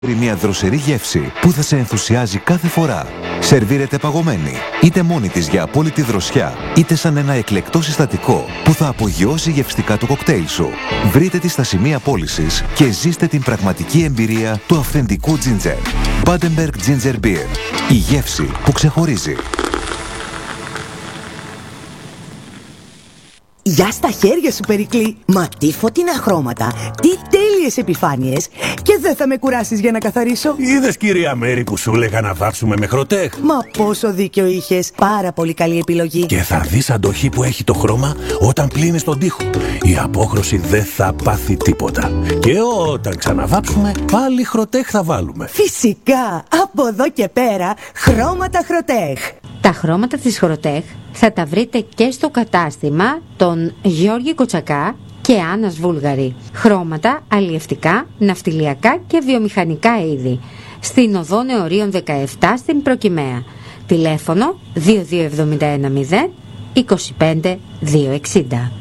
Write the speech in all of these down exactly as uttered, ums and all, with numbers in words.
Μια δροσερή γεύση που θα σε ενθουσιάζει κάθε φορά. Σερβίρεται παγωμένη, είτε μόνη της για απόλυτη δροσιά, είτε σαν ένα εκλεκτό συστατικό που θα απογειώσει γευστικά το κοκτέιλ σου. Βρείτε τη στα σημεία πώλησης και ζήστε την πραγματική εμπειρία του αυθεντικού τζίντζερ. Badenberg Ginger Beer. Η γεύση που ξεχωρίζει. Γεια στα χέρια σου, Περικλή! Μα τι φωτεινά χρώματα, τι τέλειες επιφάνειες! Και δεν θα με κουράσεις για να καθαρίσω. Είδες, κυρία Μέρη, που σου έλεγα να βάψουμε με Χροτέχ? Μα πόσο δίκιο είχες! Πάρα πολύ καλή επιλογή. Και θα δεις αντοχή που έχει το χρώμα όταν πλύνεις τον τοίχο. Η απόχρωση δεν θα πάθει τίποτα. Και όταν ξαναβάψουμε, πάλι Χροτέχ θα βάλουμε. Φυσικά! Από εδώ και πέρα, χρώματα Χροτέχ. Τα χρώματα της Χροτέχ θα τα βρείτε και στο κατάστημα των Γιώργη Κοτσακά και Άννας Βούλγαρη. Χρώματα αλλιευτικά, ναυτιλιακά και βιομηχανικά είδη. Στην οδό Νεωρίων δεκαεπτά στην Προκυμαία. Τηλέφωνο δύο δύο εβδομήντα ένα μηδέν είκοσι πέντε διακόσια εξήντα.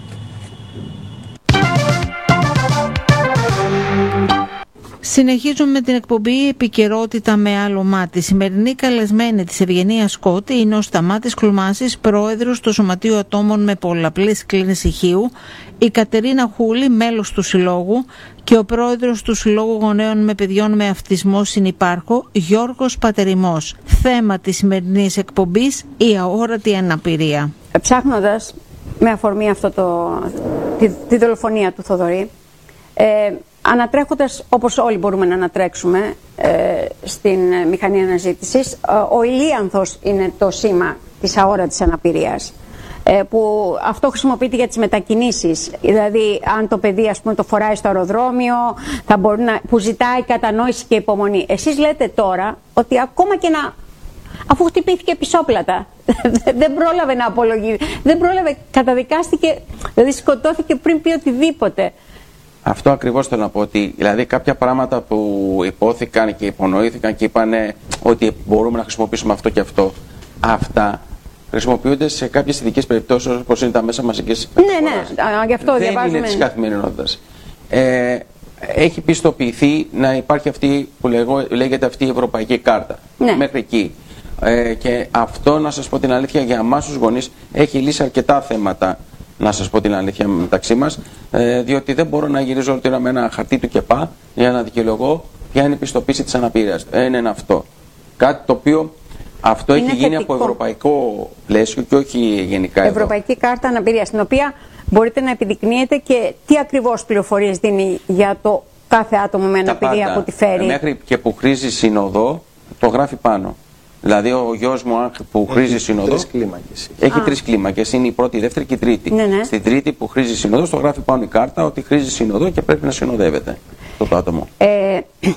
Συνεχίζουμε την εκπομπή Επικαιρότητα με άλλο μάτι. Η σημερινή καλεσμένη της Ευγενίας Σκότη είναι ο Σταμάτης Κλουμάσης, πρόεδρος του Σωματείου Ατόμων με Πολλαπλή Σκλήνηση Ηχείου, η Κατερίνα Χούλη, μέλος του Συλλόγου, και ο πρόεδρος του Συλλόγου Γονέων με Παιδιών με Αυτισμό Συνυπάρχο, Γιώργος Πατερημός. Θέμα της σημερινής εκπομπής, η αόρατη αναπηρία. Ψάχνοντας με αφορμή αυτό το, τη, τη δολοφονία του Θοδωρή, ε, ανατρέχοντας, όπως όλοι μπορούμε να ανατρέξουμε ε, στην μηχανή αναζήτησης, ο ηλίανθος είναι το σήμα της αόρατης αναπηρίας, ε, που αυτό χρησιμοποιείται για τις μετακινήσεις. Δηλαδή, αν το παιδί, ας πούμε, το φοράει στο αεροδρόμιο, θα μπορεί να, που ζητάει κατανόηση και υπομονή. Εσείς λέτε τώρα ότι ακόμα και να, αφού χτυπήθηκε πισόπλατα, δεν πρόλαβε να απολογεί, δεν πρόλαβε, καταδικάστηκε, δηλαδή σκοτώθηκε πριν πει οτιδήποτε. Αυτό ακριβώς θέλω να πω, ότι δηλαδή κάποια πράγματα που υπόθηκαν και υπονοήθηκαν και είπαν ότι μπορούμε να χρησιμοποιήσουμε αυτό και αυτό, αυτά χρησιμοποιούνται σε κάποιες ειδικές περιπτώσεις όπως είναι τα μέσα μαζικής μεταφοράς. Ναι, ναι, γι' αυτό δεν διαβάζουμε. Είναι της καθημερινότητας. Ε, έχει πιστοποιηθεί να υπάρχει αυτή που λέγω, λέγεται αυτή η Ευρωπαϊκή Κάρτα. Ναι. Μέχρι εκεί. Ε, και αυτό, να σας πω την αλήθεια, για εμάς τους γονείς έχει λύσει αρκετά θέματα, να σας πω την αλήθεια, μεταξύ μας, ε, διότι δεν μπορώ να γυρίζω όλη την ώρα με ένα χαρτί του ΚΕΠΑ για να δικαιολογώ ποια είναι η πιστοποίηση της αναπηρίας. Ένα είναι αυτό. Κάτι το οποίο αυτό είναι έχει γίνει θετικό από ευρωπαϊκό πλαίσιο και όχι γενικά. Ευρωπαϊκή εδώ. Κάρτα αναπηρίας, στην οποία μπορείτε να επιδεικνύετε και τι ακριβώς πληροφορίες δίνει για το κάθε άτομο με αναπηρία που τη φέρει. Μέχρι και που χρήζει συνοδό, το γράφει πάνω. Δηλαδή, ο γιος μου που χρήζει συνοδό. Τρεις κλίμακες. Έχει Α. τρεις κλίμακες. Είναι η πρώτη, η δεύτερη και η τρίτη. Ναι, ναι. Στην τρίτη που χρήζει συνοδό, το γράφει πάνω η κάρτα ότι χρήζει συνοδό και πρέπει να συνοδεύεται το, το άτομο. Ε,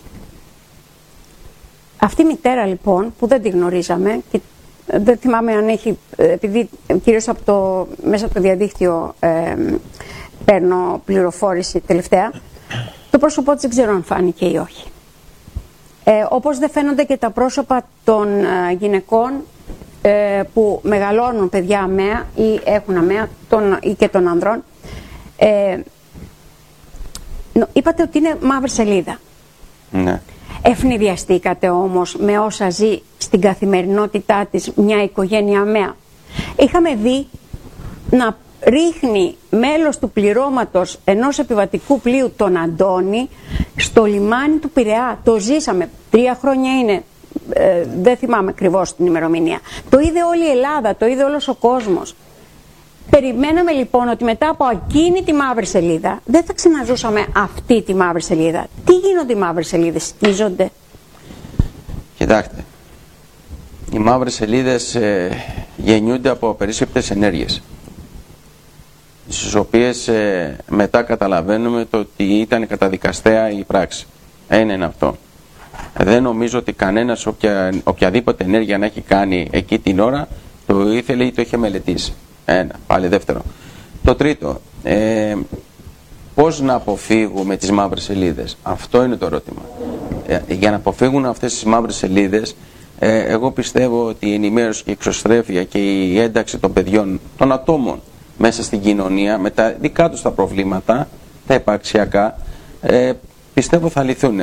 αυτή η μητέρα, λοιπόν, που δεν τη γνωρίζαμε και δεν θυμάμαι αν έχει, επειδή κυρίως από το, μέσα από το διαδίκτυο ε, παίρνω πληροφόρηση τελευταία, το πρόσωπό της δεν ξέρω αν φάνηκε ή όχι. Ε, όπως δεν φαίνονται και τα πρόσωπα των ε, γυναικών ε, που μεγαλώνουν παιδιά αμαία ή έχουν αμαία των, ή και των ανδρών. Ε, είπατε ότι είναι μαύρη σελίδα. Ναι. Ευνηδιαστήκατε όμως με όσα ζει στην καθημερινότητά της μια οικογένεια αμαία. Είχαμε δει να ρίχνει μέλος του πληρώματος ενός επιβατικού πλοίου, τον Αντώνη, στο λιμάνι του Πειραιά. Το ζήσαμε. Τρία χρόνια είναι. Ε, δεν θυμάμαι ακριβώς την ημερομηνία. Το είδε όλη η Ελλάδα, το είδε όλος ο κόσμος. Περιμέναμε λοιπόν ότι μετά από εκείνη τη μαύρη σελίδα δεν θα ξαναζούσαμε αυτή τη μαύρη σελίδα. Τι γίνονται οι μαύρες σελίδες, σκίζονται? Κοιτάξτε, οι μαύρες σελίδες ε, γεννιούνται από απερίσκεπτες ενέργειες, στις οποίες ε, μετά καταλαβαίνουμε το ότι ήταν καταδικαστέα η πράξη. Ένα είναι αυτό. Δεν νομίζω ότι κανένας οποια, οποιαδήποτε ενέργεια να έχει κάνει εκεί την ώρα το ήθελε ή το είχε μελετήσει. Ένα, πάλι δεύτερο. Το τρίτο, ε, πώς να αποφύγουμε τις μαύρες σελίδες? Αυτό είναι το ερώτημα. Ε, για να αποφύγουν αυτές τις μαύρες σελίδες, ε, εγώ πιστεύω ότι η ενημέρωση και η εξωστρέφεια και η ένταξη των παιδιών, των ατόμων μέσα στην κοινωνία, με τα δικά τους τα προβλήματα, τα υπαρξιακά, ε, πιστεύω θα λυθούν.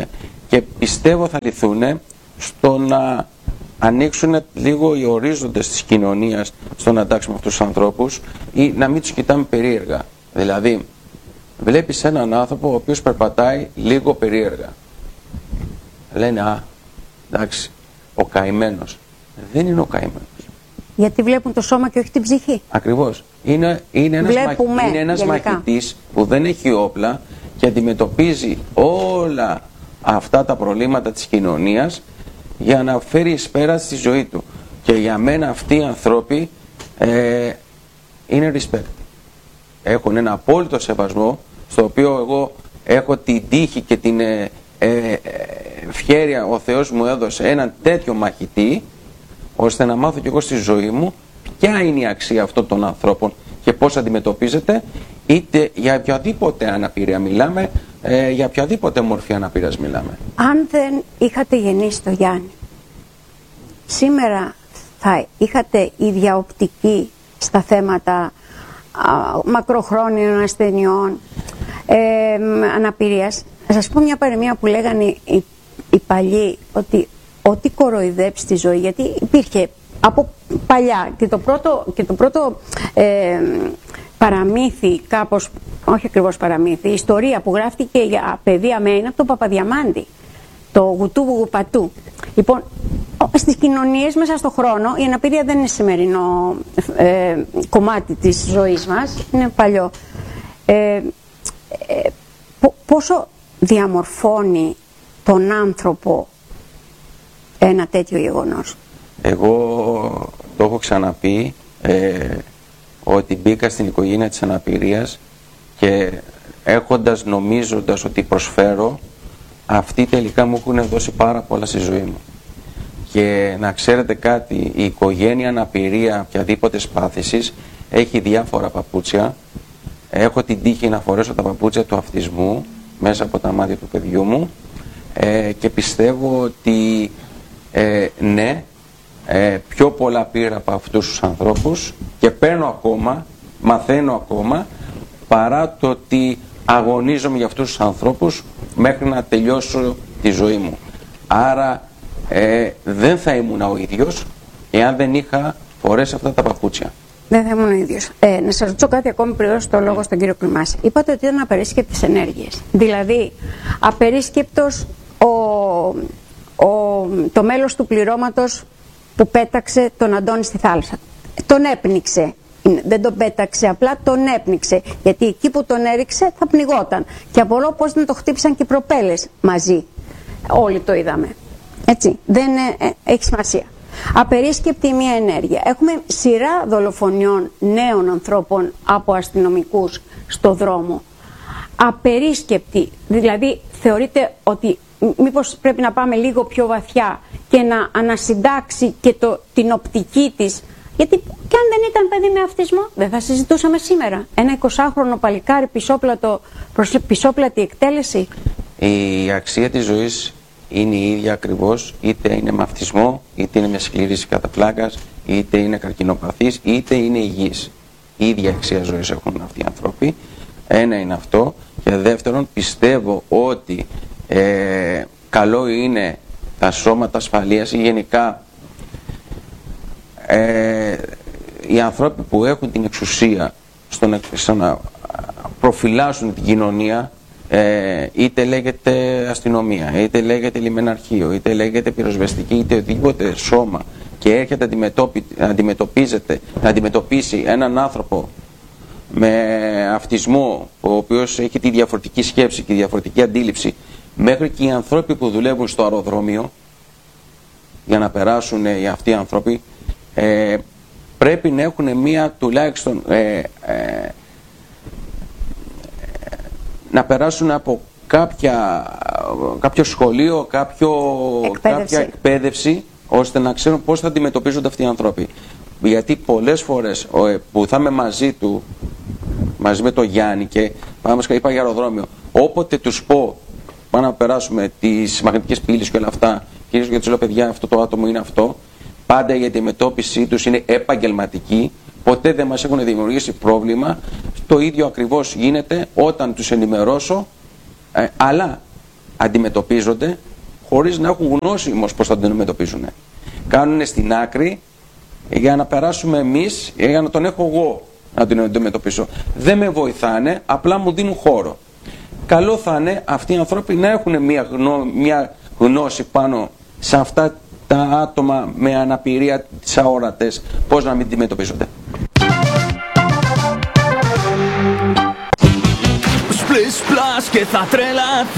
και πιστεύω θα λυθούν στο να ανοίξουν λίγο οι ορίζοντες της κοινωνίας στο να εντάξουμε αυτούς τους ανθρώπους ή να μην τους κοιτάμε περίεργα. Δηλαδή, βλέπεις έναν άνθρωπο ο οποίος περπατάει λίγο περίεργα. Λένε, α, εντάξει, ο καημένος. Δεν είναι ο καημένος. Γιατί βλέπουν το σώμα και όχι την ψυχή. Ακριβώς. Είναι, είναι ένας, Βλέπουμε, μα, είναι ένας μαχητής που δεν έχει όπλα και αντιμετωπίζει όλα αυτά τα προβλήματα της κοινωνίας για να φέρει εις πέρα στη ζωή του. Και για μένα αυτοί οι άνθρωποι ε, είναι respect. Έχουν ένα απόλυτο σεβασμό, στο οποίο εγώ έχω την τύχη και την ε, ε, ευχέρεια, ο Θεός μου έδωσε έναν τέτοιο μαχητή, ώστε να μάθω κι εγώ στη ζωή μου ποια είναι η αξία αυτών των ανθρώπων και πώς αντιμετωπίζεται, είτε για οποιαδήποτε αναπηρία μιλάμε, ε, για οποιαδήποτε μορφή αναπηρίας μιλάμε. Αν δεν είχατε γεννήσει το Γιάννη, σήμερα θα είχατε ίδια οπτική στα θέματα α, μακροχρόνιων ασθενειών, ε, αναπηρίας. Θα σας πω μια παροιμία που λέγανε οι, οι παλιοί, ότι ό,τι κοροϊδέψει στη ζωή, γιατί υπήρχε από παλιά και το πρώτο, και το πρώτο ε, παραμύθι, κάπως, όχι ακριβώς παραμύθι, η ιστορία που γράφτηκε για παιδεία με είναι από τον Παπαδιαμάντη, το Γουτού Βουγουπατού. Λοιπόν, στις κοινωνίες μέσα στον χρόνο η αναπηρία δεν είναι σημερινό ε, κομμάτι της ζωής μας, είναι παλιό. Ε, ε, πόσο διαμορφώνει τον άνθρωπο ένα τέτοιο γεγονός? Εγώ το έχω ξαναπεί, ε, ότι μπήκα στην οικογένεια της αναπηρίας και έχοντας, νομίζοντας ότι προσφέρω, αυτοί τελικά μου έχουν δώσει πάρα πολλά στη ζωή μου. Και να ξέρετε κάτι, η οικογένεια αναπηρία οποιαδήποτε σπάθησης έχει διάφορα παπούτσια. Έχω την τύχη να φορέσω τα παπούτσια του αυτισμού μέσα από τα μάτια του παιδιού μου, ε, και πιστεύω ότι ε, ναι, ε, πιο πολλά πήρα από αυτούς τους ανθρώπους και παίρνω ακόμα, μαθαίνω ακόμα, παρά το ότι αγωνίζομαι για αυτούς τους ανθρώπους μέχρι να τελειώσω τη ζωή μου. Άρα ε, δεν θα ήμουν ο ίδιος εάν δεν είχα φορέσει αυτά τα παπούτσια. Δεν θα ήμουν ο ίδιος. Ε, να σας ρωτήσω κάτι ακόμη πριν δώσω το λόγο στον κύριο Κλιμάση. Είπατε ότι ήταν απερίσκεπτες ενέργειες. Δηλαδή, απερίσκεπτος ο, ο, το μέλος του πληρώματος που πέταξε τον Αντώνη στη θάλασσα. Τον έπνιξε. Δεν τον πέταξε, απλά τον έπνιξε. Γιατί εκεί που τον έριξε θα πνιγόταν. Και απορώ πώς δεν το χτύπησαν και οι προπέλες μαζί. Όλοι το είδαμε. Έτσι. Δεν ε, ε, έχει σημασία. Απερίσκεπτη μία ενέργεια. Έχουμε σειρά δολοφονιών νέων ανθρώπων από αστυνομικούς στο δρόμο. Απερίσκεπτη. Δηλαδή θεωρείτε ότι μήπως πρέπει να πάμε λίγο πιο βαθιά και να ανασυντάξει και το, την οπτική της. Γιατί και αν δεν ήταν παιδί με αυτισμό, δεν θα συζητούσαμε σήμερα. Ένα εικοσάχρονο παλικάρι, πισόπλατο, πισόπλατη εκτέλεση. Η αξία της ζωής είναι η ίδια ακριβώς, είτε είναι με αυτισμό, είτε είναι με σκληρήση κατά πλάκας, είτε είναι καρκινοπαθής, είτε είναι υγιής. Η ίδια αξία ζωής έχουν αυτοί οι άνθρωποι. Ένα είναι αυτό. Και δεύτερον, πιστεύω ότι ε, καλό είναι τα σώματα ασφαλείας ή γενικά ε, οι άνθρωποι που έχουν την εξουσία στο να, στο να προφυλάσσουν την κοινωνία, ε, είτε λέγεται αστυνομία, είτε λέγεται λιμεναρχείο, είτε λέγεται πυροσβεστική, είτε οτιδήποτε σώμα και έρχεται να αντιμετωπίζεται, να αντιμετωπίσει έναν άνθρωπο με αυτισμό, ο οποίος έχει τη διαφορετική σκέψη και τη διαφορετική αντίληψη, μέχρι και οι άνθρωποι που δουλεύουν στο αεροδρόμιο για να περάσουν οι αυτοί οι άνθρωποι, ε, πρέπει να έχουν μία τουλάχιστον ε, ε, να περάσουν από κάποια, κάποιο σχολείο, κάποιο, εκπαίδευση. κάποια εκπαίδευση, ώστε να ξέρουν πώς θα αντιμετωπίζονται αυτοί οι άνθρωποι. Γιατί πολλές φορές που θα είμαι μαζί του, μαζί με τον Γιάννη και πάμε και είπα για αεροδρόμιο, όποτε τους πω πάμε να περάσουμε τις μαγνητικές πύλες και όλα αυτά, κυρίως γιατί τους λέω παιδιά αυτό το άτομο είναι αυτό, πάντα η αντιμετώπιση τους είναι επαγγελματική, ποτέ δεν μας έχουν δημιουργήσει πρόβλημα. Το ίδιο ακριβώς γίνεται όταν τους ενημερώσω, ε, αλλά αντιμετωπίζονται χωρίς να έχουν γνώση όμως πώς θα την αντιμετωπίσουν. Κάνουν στην άκρη για να περάσουμε εμείς, για να τον έχω εγώ να την αντιμετωπίσω. Δεν με βοηθάνε, απλά μου δίνουν χώρο. Καλό θα είναι αυτοί οι άνθρωποι να έχουν μια, γνώ, μια γνώση πάνω σε αυτά τα άτομα με αναπηρία, τις αόρατες, πώς να μην αντιμετωπίζονται. Σπλες πλάς και θα τρελαθώ.